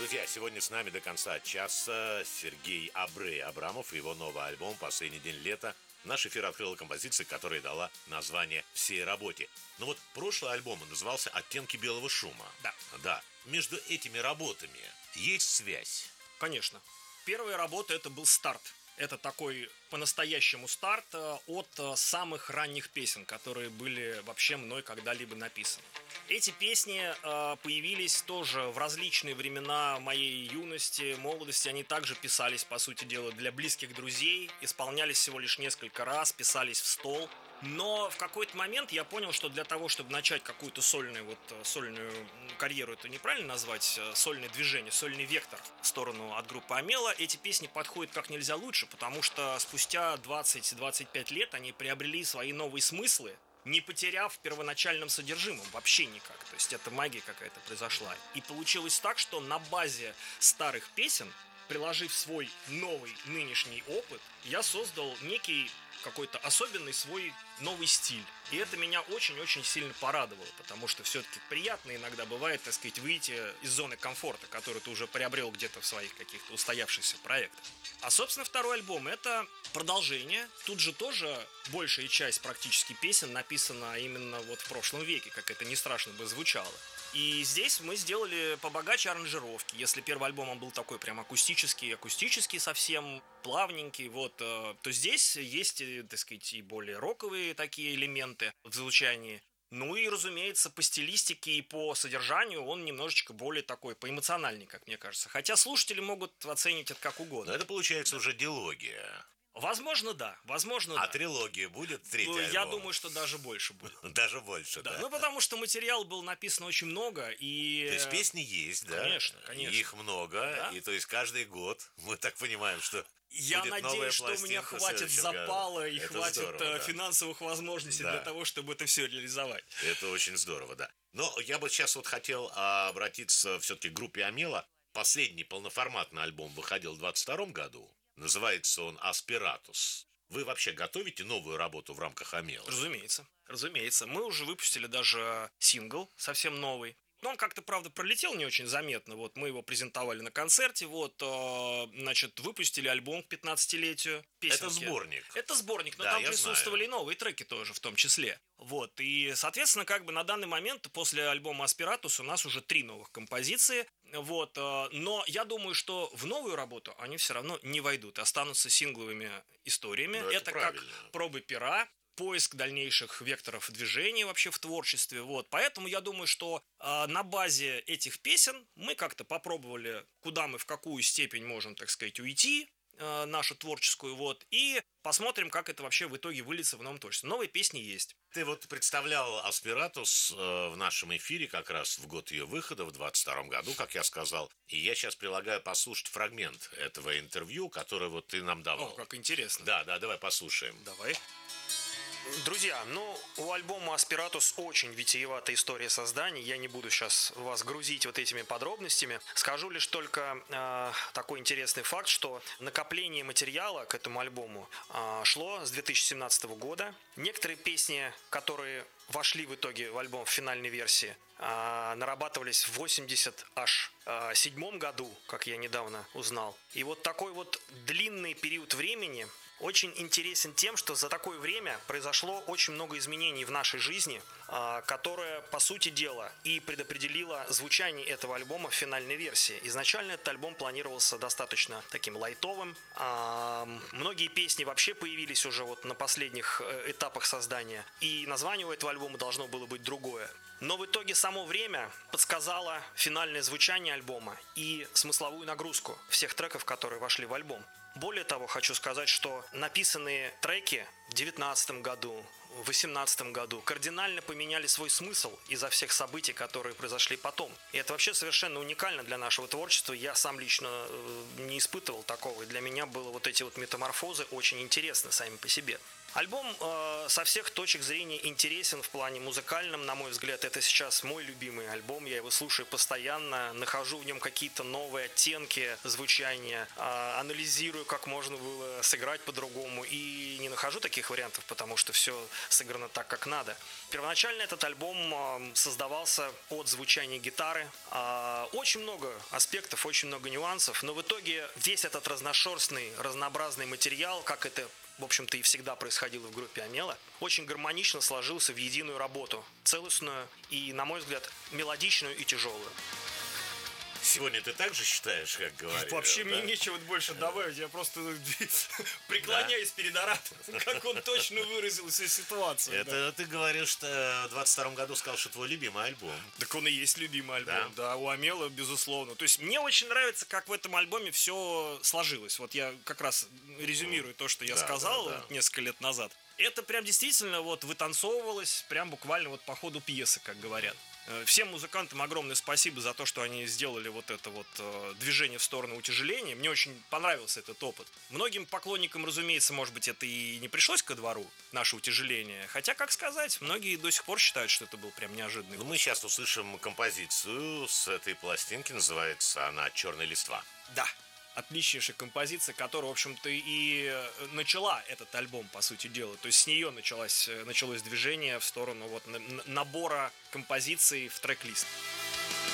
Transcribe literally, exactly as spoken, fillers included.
Друзья, сегодня с нами до конца часа Сергей Абрей Абрамов и его новый альбом «Последний день лета». Наш эфир открыла композиция, которая дала название всей работе. Но вот прошлый альбом назывался «Оттенки белого шума». Да. Да. Между этими работами есть связь? Конечно. Первая работа – это был старт. Это такой по-настоящему старт от самых ранних песен, которые были вообще мной когда-либо написаны. Эти песни э, появились тоже в различные времена моей юности, молодости. Они также писались, по сути дела, для близких друзей, исполнялись всего лишь несколько раз, писались в стол. Но в какой-то момент я понял, что для того, чтобы начать какую-то сольную, вот, сольную карьеру, это неправильно назвать, сольное движение, сольный вектор в сторону от группы Амела, эти песни подходят как нельзя лучше, потому что спустя двадцать-двадцать пять лет они приобрели свои новые смыслы, не потеряв в первоначальном содержимом вообще никак. То есть это магия какая-то произошла. И получилось так, что на базе старых песен, приложив свой новый нынешний опыт, я создал некий какой-то особенный свой новый стиль. И это меня очень-очень сильно порадовало, потому что все-таки приятно иногда бывает, так сказать, выйти из зоны комфорта, которую ты уже приобрел где-то в своих каких-то устоявшихся проектах. А, собственно, второй альбом – это продолжение. Тут же тоже большая часть практически песен написана именно вот в прошлом веке, как это не страшно бы звучало. И здесь мы сделали побогаче аранжировки. Если первый альбом он был такой прям акустический, акустический совсем, плавненький, вот, то здесь есть, так сказать, и более роковые такие элементы в звучании. Ну и, разумеется, по стилистике и по содержанию он немножечко более такой, поэмоциональный, как мне кажется. Хотя слушатели могут оценить это как угодно. Но это получается уже дилогия. Возможно, да. Возможно, а да. трилогия будет, третий ну, альбом? Я думаю, что даже больше будет. Даже больше, да. да. Ну, потому что материал был написан очень много, и... То есть песни есть, да? Конечно, конечно. Их много, да? И то есть каждый год мы так понимаем, что Я будет надеюсь, новая что у меня пластинка хватит запала и это хватит здорово, да. финансовых возможностей Да. для того, чтобы это все реализовать. Это очень здорово, да. Но я бы сейчас вот хотел обратиться все-таки к группе Амела. Последний полноформатный альбом выходил в двадцать втором году. Называется он «Аспиратус». Вы вообще готовите новую работу в рамках Амела? Разумеется, разумеется. Мы уже выпустили даже сингл совсем новый. Но он как-то, правда, пролетел не очень заметно. Вот мы его презентовали на концерте. Вот, э, значит, выпустили альбом к пятнадцатилетию. Песенки. Это сборник. Это сборник, но да, там присутствовали и новые треки тоже в том числе. Вот, и, соответственно, как бы на данный момент после альбома «Аспиратус» у нас уже три новых композиции. Вот, э, но я думаю, что в новую работу они все равно не войдут, останутся сингловыми историями. Ну, это это правильно. Как пробы пера, поиск дальнейших векторов движения вообще в творчестве. Вот. Поэтому я думаю, что э, на базе этих песен мы как-то попробовали, куда мы в какую степень можем, так сказать, уйти, э, нашу творческую, вот, и посмотрим, как это вообще в итоге выльется в новом творчестве. Новые песни есть. Ты вот представлял «Аспиратус» э, в нашем эфире как раз в год ее выхода, в двадцать втором году, как я сказал. И я сейчас предлагаю послушать фрагмент этого интервью, которое вот ты нам давал. О, как интересно. Да, да, давай послушаем. Давай. Друзья, ну, у альбома «Аспиратус» очень витиеватая история создания. Я не буду сейчас вас грузить вот этими подробностями. Скажу лишь только э, такой интересный факт, что накопление материала к этому альбому э, шло с две тысячи семнадцатого года. Некоторые песни, которые вошли в итоге в альбом в финальной версии, э, нарабатывались в восемьдесят седьмом году, как я недавно узнал. И вот такой вот длинный период времени очень интересен тем, что за такое время произошло очень много изменений в нашей жизни, которое, по сути дела, и предопределило звучание этого альбома в финальной версии. Изначально этот альбом планировался достаточно таким лайтовым. Многие песни вообще появились уже вот на последних этапах создания, и название у этого альбома должно было быть другое. Но в итоге само время подсказало финальное звучание альбома и смысловую нагрузку всех треков, которые вошли в альбом. Более того, хочу сказать, что написанные треки в девятнадцатом году, в восемнадцатом году кардинально поменяли свой смысл из-за всех событий, которые произошли потом. И это вообще совершенно уникально для нашего творчества. Я сам лично не испытывал такого, и для меня было вот эти вот метаморфозы очень интересны сами по себе. Альбом э, со всех точек зрения интересен в плане музыкальном, на мой взгляд. Это сейчас мой любимый альбом, я его слушаю постоянно, нахожу в нем какие-то новые оттенки звучания, э, анализирую, как можно было сыграть по-другому, и не нахожу таких вариантов, потому что все сыграно так, как надо. Первоначально этот альбом э, создавался под звучание гитары. Э, очень много аспектов, очень много нюансов, но в итоге весь этот разношерстный, разнообразный материал, как это в общем-то, и всегда происходило в группе Амела, очень гармонично сложился в единую работу, целостную и, на мой взгляд, мелодичную и тяжелую. Сегодня ты так же считаешь, как говоришь? Вообще да? мне нечего больше добавить, я просто преклоняюсь перед оратором, как он точно выразил всю ситуацию. Это ты говоришь, что в двадцать втором году сказал, что твой любимый альбом. Так он и есть любимый альбом, да, у Амела, безусловно. То есть мне очень нравится, как в этом альбоме все сложилось. Вот я как раз резюмирую то, что я Да, сказал да, да. несколько лет назад. Это прям действительно вот вытанцовывалось, прям буквально вот по ходу пьесы, как говорят. Всем музыкантам огромное спасибо за то, что они сделали вот это вот э, движение в сторону утяжеления. Мне очень понравился этот опыт. Многим поклонникам, разумеется, может быть, это и не пришлось ко двору, наше утяжеление. Хотя, как сказать, многие до сих пор считают, что это был прям неожиданный. Ну, мы сейчас услышим композицию с этой пластинки, называется она «Черная листва». Да. Отличнейшая композиция, которая, в общем-то, и начала этот альбом, по сути дела. То есть с нее началось, началось движение в сторону вот набора композиций в трек-лист.